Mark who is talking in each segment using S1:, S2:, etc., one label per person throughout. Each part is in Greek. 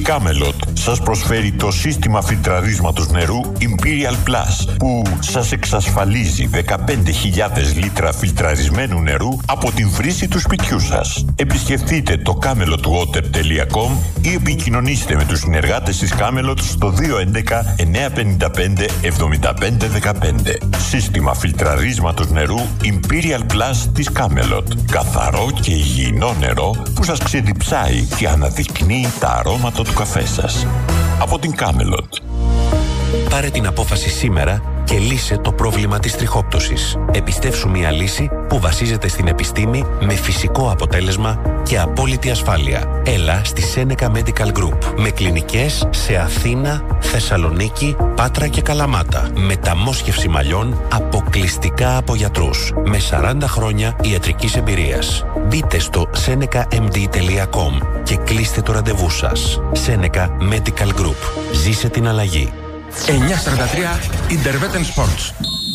S1: Camelot σας προσφέρει το σύστημα φιλτραρίσματος νερού Imperial Plus που σας εξασφαλίζει 15.000 λίτρα φιλτραρισμένου νερού από την βρύση του σπιτιού σας. Επισκεφτείτε το camelotwater.com ή επικοινωνήστε με τους συνεργάτες της Camelot στο 211 955 7515. Σύστημα φιλτραρίσματος νερού Imperial Plus της Camelot. Καθαρό και υγιεινό νερό που σας ξεδιψάει και αναδεικνύει τα αρώματα του καφέ σας. Από την Camelot.
S2: Πάρε την απόφαση σήμερα και λύσε το πρόβλημα της τριχόπτωσης. Επιστεύσου μια λύση που βασίζεται στην επιστήμη με φυσικό αποτέλεσμα και απόλυτη ασφάλεια. Έλα στη Seneca Medical Group με κλινικές σε Αθήνα, Θεσσαλονίκη, Πάτρα και Καλαμάτα. Μεταμόσχευση μαλλιών αποκλειστικά από γιατρούς με 40 χρόνια ιατρικής εμπειρίας. Μπείτε στο senecamd.com και κλείστε το ραντεβού σας. Seneca Medical Group. Ζήσε την αλλαγή.
S3: 9:43 Intervetten Sports.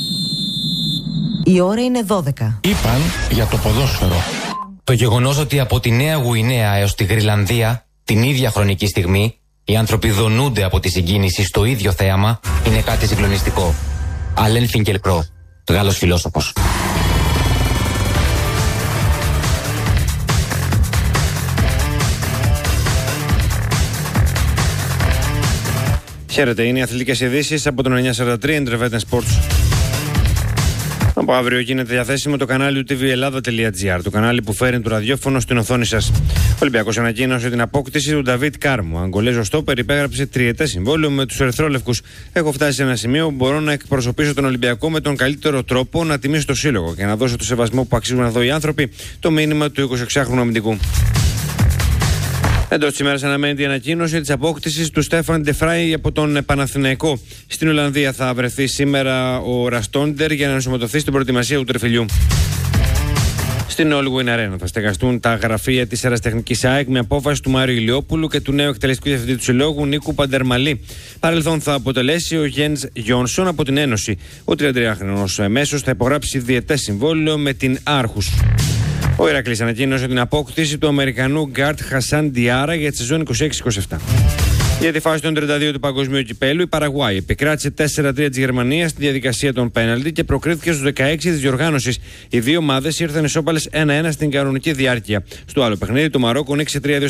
S4: Η ώρα είναι 12.
S3: Είπαν για το ποδόσφαιρο.
S5: Το γεγονός ότι από τη Νέα Γουινέα έως τη Γρυλανδία την ίδια χρονική στιγμή οι άνθρωποι δονούνται από τη συγκίνηση στο ίδιο θέαμα είναι κάτι συγκλονιστικό. Αλέν Φινκελκρό, Γάλλος φιλόσοφος.
S6: Χαίρετε, είναι οι αθλητικές ειδήσεις από τον 943 Intervetten Sports. Από αύριο γίνεται διαθέσιμο το κανάλι του tvEllada.gr, το κανάλι που φέρνει το ραδιόφωνο στην οθόνη σας. Ο Ολυμπιακός ανακοίνωσε την απόκτηση του Νταβίτ Κάρμου. Ο Αγγολέζος στόπερ υπέγραψε τριετές συμβόλαιο με τους ερυθρόλευκους. Έχω φτάσει σε ένα σημείο που μπορώ να εκπροσωπήσω τον Ολυμπιακό με τον καλύτερο τρόπο, να τιμήσω το σύλλογο και να δώσω το σεβασμό που αξίζουν εδώ οι άνθρωποι, το μήνυμα του 26χρονου αμυντικού. Εντός της ημέρας αναμένεται η ανακοίνωση της απόκτησης του Στέφαν Ντεφράι από τον Παναθηναϊκό. Στην Ολλανδία θα βρεθεί σήμερα ο Ραστόντερ για να ενσωματωθεί στην προετοιμασία του τερφυλιού. Στην All Win Arena θα στεγαστούν τα γραφεία της Αεραστεχνικής ΑΕΚ με απόφαση του Μάριου Ηλιόπουλου και του νέου εκτελεστικού διευθυντή του Συλλόγου Νίκου Παντερμαλή. Παρελθόν θα αποτελέσει ο Γιένς Γιόνσον από την Ένωση. Ο 33χρονος μέσος θα υπογράψει διετές συμβόλαιο με την Άρχους. Ο Ηρακλής ανακοίνωσε την απόκτηση του Αμερικανού γκάρτ Χασάν Διάρα για τη σεζόν 26-27. Για τη φάση των 32 του Παγκοσμίου Κυπέλου, η Παραγουάη επικράτησε 4-3 της Γερμανίας στη διαδικασία των πέναλτι και προκρίθηκε στους 16 της διοργάνωσης. Οι δύο ομάδες ήρθαν ισόπαλες 1-1 στην κανονική διάρκεια. Στο άλλο παιχνίδι, το Μαρόκο νίκησε 3-2